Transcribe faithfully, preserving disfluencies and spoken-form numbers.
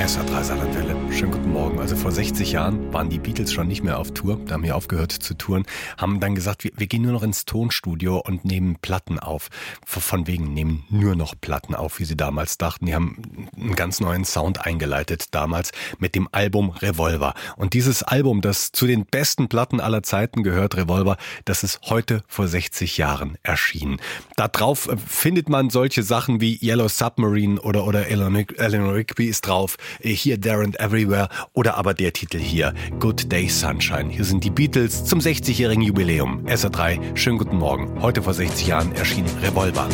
S R drei Saarlandwelle. Schönen guten Morgen. Also vor sechzig Jahren waren die Beatles schon nicht mehr auf Tour, da haben wir aufgehört zu touren, haben dann gesagt, wir, wir gehen nur noch ins Tonstudio und nehmen Platten auf. Von wegen nehmen nur noch Platten auf, wie sie damals dachten. Die haben einen ganz neuen Sound eingeleitet damals mit dem Album Revolver. Und dieses Album, das zu den besten Platten aller Zeiten gehört, Revolver, das ist heute vor sechzig Jahren erschienen. Da drauf findet man solche Sachen wie Yellow Submarine oder, oder Eleanor Rigby ist drauf, hier There and Everywhere oder aber der Titel hier, Good Day Sunshine. Hier sind die Beatles zum sechzigjährigen Jubiläum. S R drei, schönen guten Morgen. Heute vor sechzig Jahren erschien Revolver.